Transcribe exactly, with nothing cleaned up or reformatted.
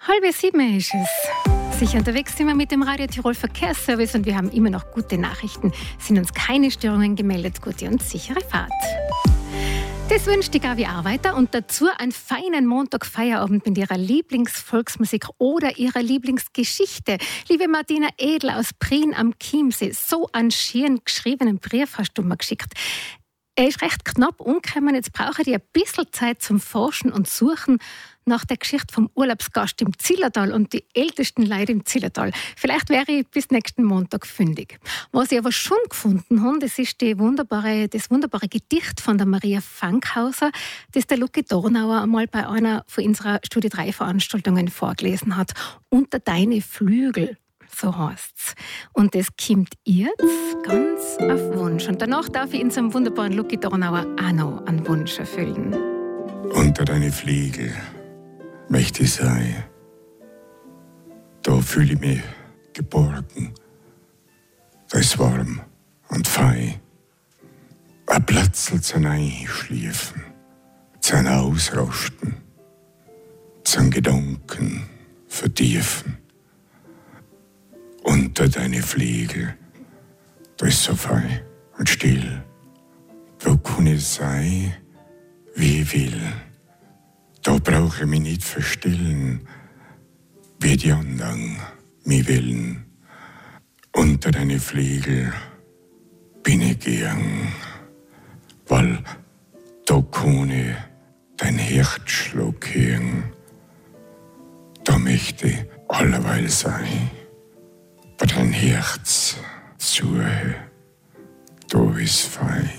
Halb sieben ist es. Sicher unterwegs sind wir mit dem Radio Tirol Verkehrsservice und wir haben immer noch gute Nachrichten. Sind uns keine Störungen gemeldet. Gute und sichere Fahrt. Das wünscht die Gavi Arbeiter und dazu einen feinen Montagfeierabend mit ihrer Lieblingsvolksmusik oder ihrer Lieblingsgeschichte. Liebe Martina Edel aus Prien am Chiemsee, so einen schönen geschriebenen Brief hast du mir geschickt. Er ist recht knapp umgekommen. Jetzt brauche ich ein bisschen Zeit zum Forschen und Suchen nach der Geschichte vom Urlaubsgast im Zillertal und die ältesten Leute im Zillertal. Vielleicht wäre ich bis nächsten Montag fündig. Was ich aber schon gefunden habe, das ist die wunderbare, das wunderbare Gedicht von der Maria Fankhauser, das der Luki Dornauer einmal bei einer von unserer Studie drei Veranstaltungen vorgelesen hat. Unter deine Flügel. So heißt's. Und das kommt jetzt ganz auf Wunsch. Und danach darf ich in so einem wunderbaren Luki Dornauer auch noch einen Wunsch erfüllen. Unter deine Flügel möchte ich sein. Da fühle ich mich geborgen. Da ist warm und fein. Ein Platzl zum Einschliefen, zum Ausrasten, zum Gedanken vertiefen. Unter deine Flügel, da ist so fein und still. Da kann ich sein, wie ich will. Da brauche ich mich nicht verstellen, wie die anderen mich willen. Unter deine Flügel bin ich gern, weil da kann ich dein Herzschlag hören. Da möchte ich alleweil sein. Bei dein Herz zuhören, da ist fein.